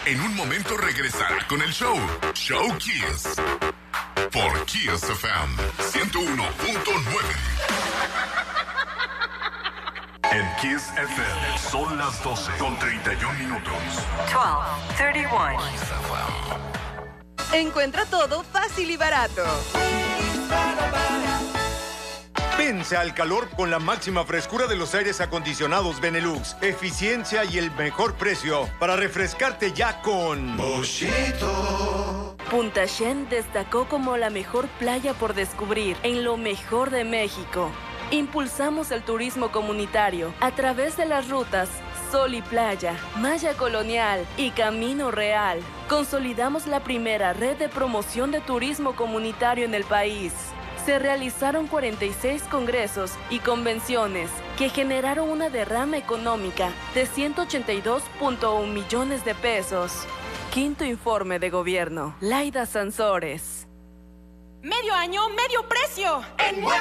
En un momento regresará con el show Kiss. Por Kiss FM 101.9. En Kiss FM son las 12:31. 12:31. Encuentra todo fácil y barato. Vence al calor con la máxima frescura de los aires acondicionados Benelux. Eficiencia y el mejor precio para refrescarte ya con Boschito. Punta Shen destacó como la mejor playa por descubrir en lo mejor de México. Impulsamos el turismo comunitario a través de las rutas Sol y Playa, Maya Colonial y Camino Real. Consolidamos la primera red de promoción de turismo comunitario en el país. Se realizaron 46 congresos y convenciones que generaron una derrama económica de 182.1 millones de pesos. Quinto informe de gobierno. Laida Sansores. Medio año, medio precio.